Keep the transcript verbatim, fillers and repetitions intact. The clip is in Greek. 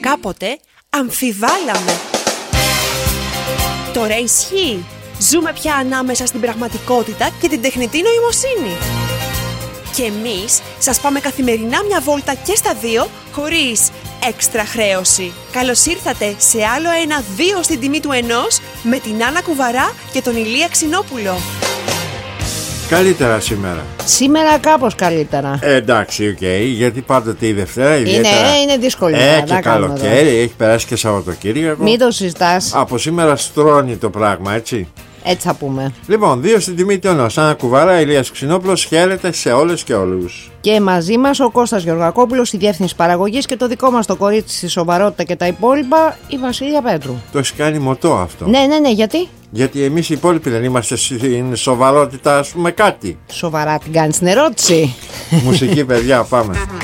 κάποτε αμφιβάλαμε. Τώρα ισχύει. Ζούμε πια ανάμεσα στην πραγματικότητα και την τεχνητή νοημοσύνη. Και εμείς σας πάμε καθημερινά μια βόλτα και στα δύο, χωρίς έξτρα χρέωση. Καλώς ήρθατε σε άλλο ένα δύο στην τιμή του ενός, με την Άννα Κουβαρά και τον Ηλία Ξινόπουλο. Καλύτερα σήμερα. Σήμερα κάπως καλύτερα. Ε, εντάξει, οκ, okay, γιατί πάντοτε η Δευτέρα ιδιαίτερα... Είναι, είναι δύσκολη. Ε, και καλοκαίρι, έχει περάσει και Σαββατοκύριακο. Μην το συζητάς. Από σήμερα στρώνει το πράγμα, έτσι. Έτσι θα πούμε. Λοιπόν, δύο στην τιμή του ενός. Άννα Κουβαρά, Ηλίας Ξινόπουλος, χαίρετε σε όλες και όλους. Και μαζί μας ο Κώστας Γεωργακόπουλος, η διεύθυνση παραγωγής, και το δικό μας το κορίτσι στη σοβαρότητα και τα υπόλοιπα, η Βασίλεια Πέτρου. Το έχει κάνει μοτό αυτό. Ναι, ναι, ναι, γιατί? Γιατί εμείς οι υπόλοιποι δεν είμαστε στην σοβαρότητα, ας πούμε, κάτι. Σοβαρά την κάνεις την ερώτηση. Μουσική, παιδιά, πάμε.